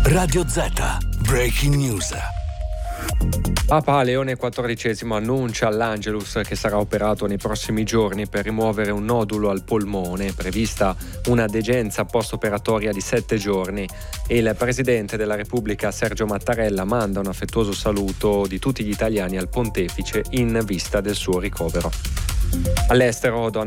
Radio Z. Breaking News. Papa Leone XIV annuncia all'Angelus che sarà operato nei prossimi giorni per rimuovere un nodulo al polmone, prevista una degenza post-operatoria di 7 giorni. E il Presidente della Repubblica Sergio Mattarella manda un affettuoso saluto di tutti gli italiani al Pontefice in vista del suo ricovero. All'estero,